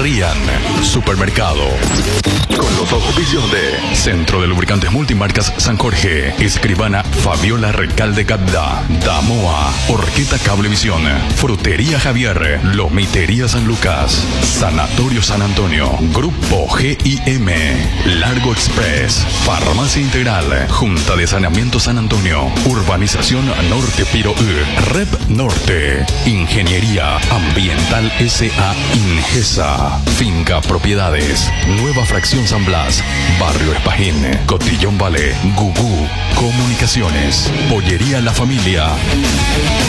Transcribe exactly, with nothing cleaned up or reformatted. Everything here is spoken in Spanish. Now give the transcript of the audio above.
Rian Supermercado. Con los auspicios de Centro de Lubricantes Multimarcas San Jorge, Escribana Fabiola Recalde Capda, Damoa, Orqueta Cablevisión, Frutería Javier, Lomitería San Lucas, Sanatorio San Antonio, Grupo G I M, Largo Express, Farmacia Integral, Junta de Saneamiento San Antonio, Urbanización Norte Piro U, Rep Norte, Ingeniería Ambiental S A Ingesa, Finca Propiedades, Nueva Fracción San Blas, Barrio Espajín, Cotillón Vale, Gugú, Comunicaciones, Pollería La Familia.